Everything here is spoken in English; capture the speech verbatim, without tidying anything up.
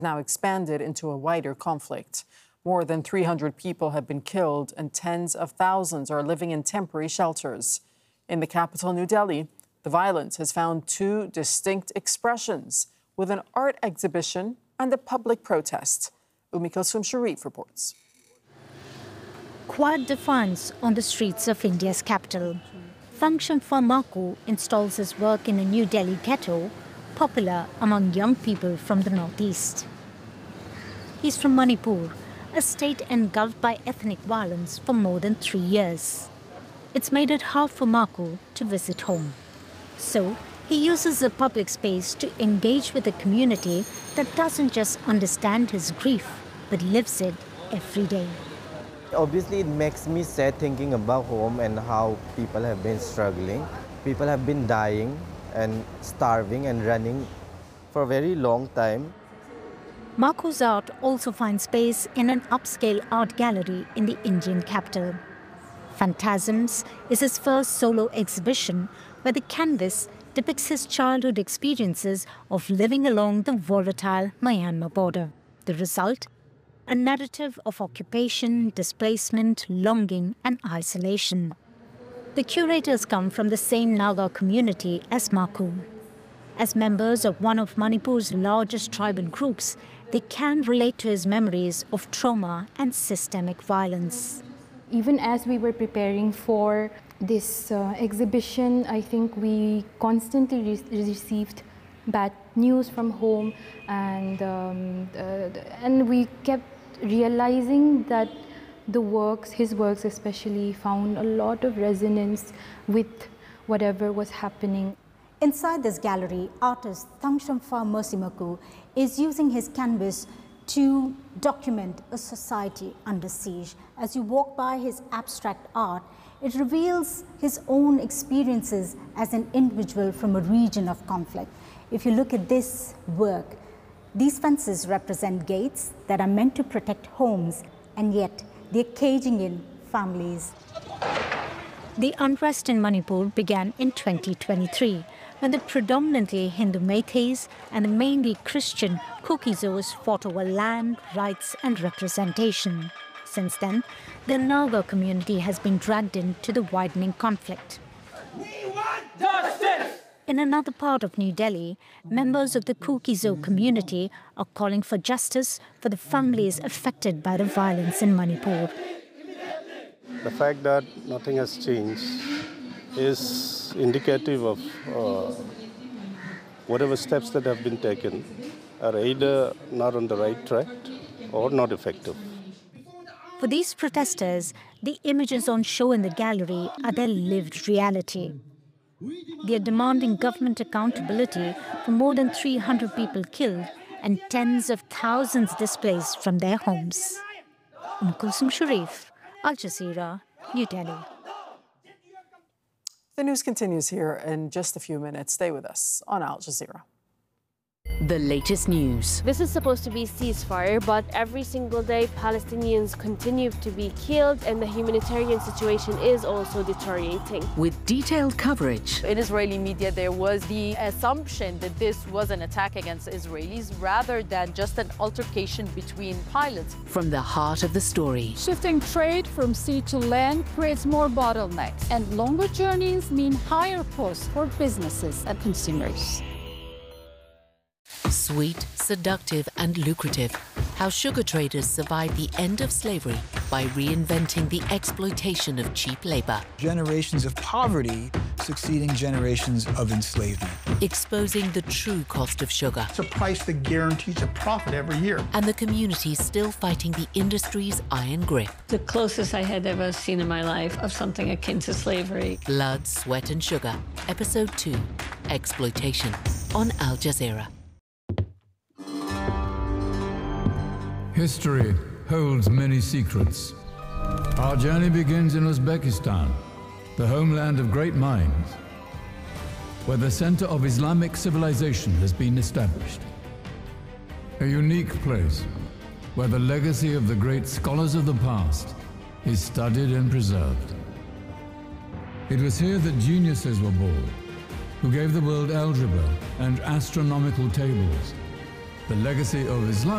now expanded into a wider conflict. More than three hundred people have been killed and tens of thousands are living in temporary shelters. In the capital, New Delhi, the violence has found two distinct expressions, with an art exhibition and a public protest. Umi Kulsum Sharif reports. Quiet defiance on the streets of India's capital. Thangsham Pharmaku installs his work in a New Delhi ghetto, popular among young people from the northeast. He's from Manipur, a state engulfed by ethnic violence for more than three years. It's made it hard for Maku to visit home. So, he uses the public space to engage with a community that doesn't just understand his grief, but lives it every day. Obviously, it makes me sad thinking about home and how people have been struggling. People have been dying and starving and running for a very long time. Maku's art also finds space in an upscale art gallery in the Indian capital. Phantasms is his first solo exhibition where the canvas depicts his childhood experiences of living along the volatile Myanmar border. The result? A narrative of occupation, displacement, longing and isolation. The curators come from the same Naga community as Maku. As members of one of Manipur's largest tribal groups, they can relate to his memories of trauma and systemic violence. Even as we were preparing for this uh, exhibition, I think we constantly re received bad news from home, and, um, uh, and we kept realizing that the works, his works especially, found a lot of resonance with whatever was happening. Inside this gallery, artist Thangsham Pharmaku is using his canvas to document a society under siege. As you walk by his abstract art, it reveals his own experiences as an individual from a region of conflict. If you look at this work, these fences represent gates that are meant to protect homes, and yet they're caging in families. The unrest in Manipur began in twenty twenty-three, when the predominantly Hindu Meiteis and the mainly Christian Kukizos fought over land, rights and representation. Since then, the Naga community has been dragged into the widening conflict. We want justice! In another part of New Delhi, members of the Kukizo community are calling for justice for the families affected by the violence in Manipur. The fact that nothing has changed is indicative of uh, whatever steps that have been taken are either not on the right track or not effective. For these protesters, the images on show in the gallery are their lived reality. They are demanding government accountability for more than three hundred people killed and tens of thousands displaced from their homes. Umi Kulsum Sharif, Al Jazeera, New Delhi. The news continues here in just a few minutes. Stay with us on Al Jazeera. The latest news. This is supposed to be ceasefire, but every single day Palestinians continue to be killed and the humanitarian situation is also deteriorating. With detailed coverage. In Israeli media, there was the assumption that this was an attack against Israelis rather than just an altercation between pilots. From the heart of the story. Shifting trade from sea to land creates more bottlenecks, and longer journeys mean higher costs for businesses and consumers. Sweet, seductive and lucrative. How sugar traders survived the end of slavery by reinventing the exploitation of cheap labor. Generations of poverty succeeding generations of enslavement. Exposing the true cost of sugar. It's a price that guarantees a profit every year. And the community still fighting the industry's iron grip. The closest I had ever seen in my life of something akin to slavery. Blood, Sweat and Sugar. Episode two. Exploitation. On Al Jazeera. History holds many secrets. Our journey begins in Uzbekistan, the homeland of great minds, where the center of Islamic civilization has been established. A unique place where the legacy of the great scholars of the past is studied and preserved. It was here that geniuses were born, who gave the world algebra and astronomical tables. The legacy of Islam